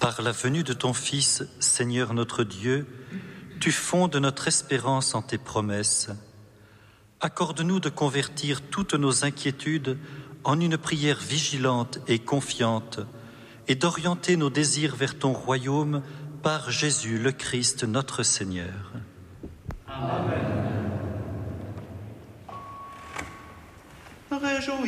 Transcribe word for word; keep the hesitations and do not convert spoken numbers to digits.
Par la venue de ton Fils, Seigneur notre Dieu, tu fondes notre espérance en tes promesses. Accorde-nous de convertir toutes nos inquiétudes en une prière vigilante et confiante, et d'orienter nos désirs vers ton royaume par Jésus le Christ notre Seigneur. Amen. Réjouis